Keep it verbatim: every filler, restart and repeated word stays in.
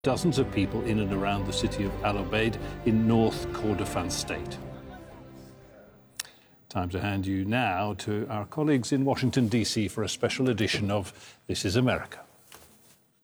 Dozens of people in and around the city of Al Obeid in North Kordofan state. Time to hand you now to our colleagues in Washington, D C for a special edition of This is America.